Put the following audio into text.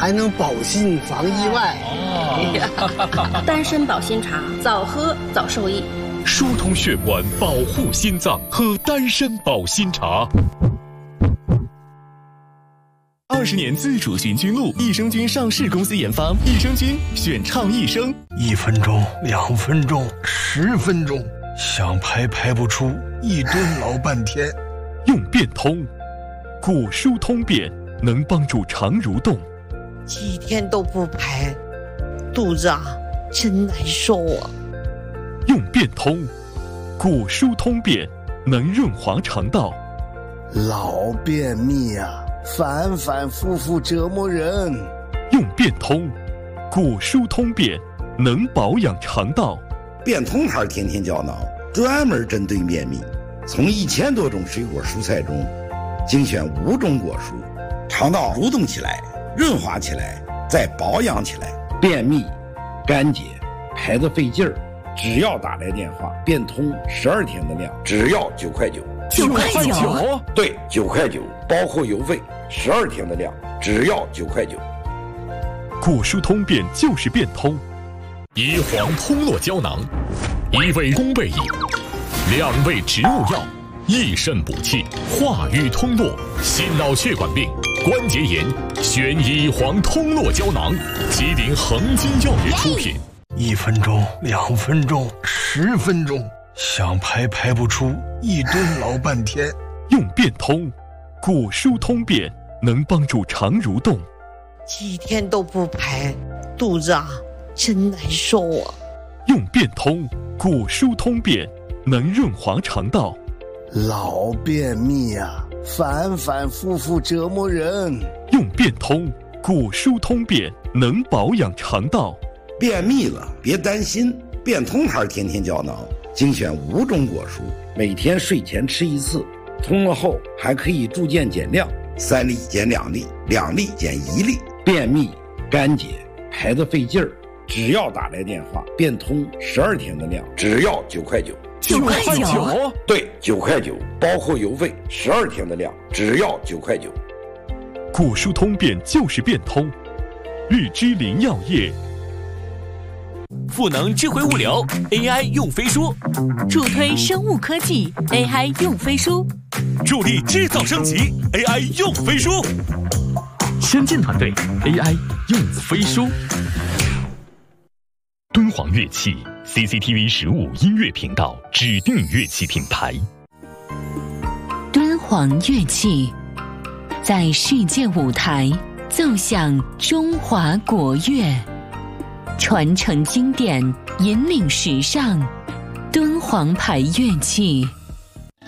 还能保心防意外。 丹参保心茶，早喝早受益。 疏通血管，保护心脏，喝丹参保心茶。 20年自主寻菌露，益生菌上市公司研发，益生菌选畅益生。 1分钟、2分钟、10分钟，想排不出，一顿老半天。 用变通，骨疏通便，能帮助肠蠕动。 几天都不排，肚子真难受啊。 用变通，骨疏通便，能润滑肠道。 老便秘反反复复折磨人。 用变通，骨疏通便，能保养肠道。 变通牌天天胶囊专门针对便秘，从1000多种水果蔬菜中精选5种果蔬，肠道蠕动起来，润滑起来，再保养起来。便秘、干结、排得费劲儿，只要打来电话，变通12天的量，只要9块9。 9块9？ 对，9块9，包括邮费，12天的量，只要9块9。 骨疏通便就是变通。 乙黄通络胶囊，1味宫贝饮，2味植物药，益肾补气，化瘀通络，心脑血管病、关节炎，选乙黄通络胶囊，吉林恒金药业出品。 1分钟、2分钟、10分钟，想排不出，一顿老半天。 用变通，骨疏通便，能帮助肠蠕动。 几天都不排，肚子真难受啊。 用变通，骨疏通便，能润滑肠道。 老便秘反反复复折磨人。 用变通，骨疏通便，能保养肠道。 便秘了别担心，变通牌天天胶囊精选5种果蔬，每天睡前吃1次，通了后还可以逐渐减量，3粒减2粒，2粒减1粒。便秘、干结、排得费劲儿，只要打来电话，变通12天的量，只要9块9。 9块9？ 对，9块9，包括邮费，12天的量，只要9块9。 骨疏通便就是变通。玉芝林药业。 赋能智慧物流 AI 用飞书， 助推生物科技 AI 用飞书， 助力制造升级 AI 用飞书， 先进团队 AI 用飞书。敦煌乐器 CCTV 15音乐频道指定乐器品牌。 敦煌乐器在世界舞台奏响中华国乐，传承经典，引领时尚。敦煌牌乐器。